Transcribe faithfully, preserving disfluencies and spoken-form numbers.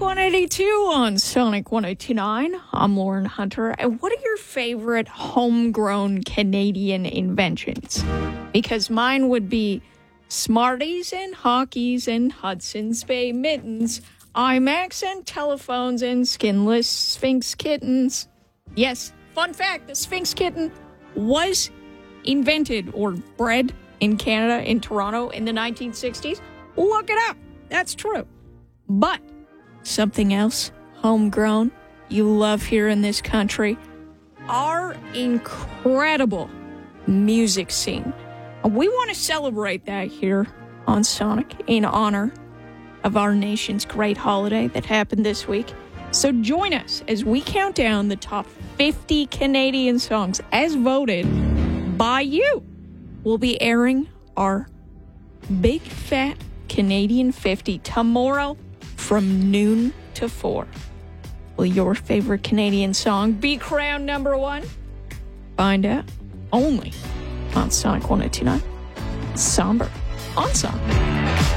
one eighty-two on Sonic one eighty-nine. I'm Lauren Hunter. And what are your favorite homegrown Canadian inventions? Because mine would be Smarties and Hockeys and Hudson's Bay mittens, IMAX and telephones and skinless Sphinx kittens. Yes, fun fact, the Sphinx kitten was invented or bred in Canada, in Toronto, in the nineteen sixties. Look it up. That's true. But something else, homegrown, you love here in this country, our incredible music scene. And we want to celebrate that here on Sonic in honor of our nation's great holiday that happened this week. So join us as we count down the top fifty Canadian songs as voted by you. We'll be airing our Big Fat Canadian fifty tomorrow from noon to four. Will your favorite Canadian song be crowned number one? Find out only on Sonic one eighty-nine. Somber on Sonic.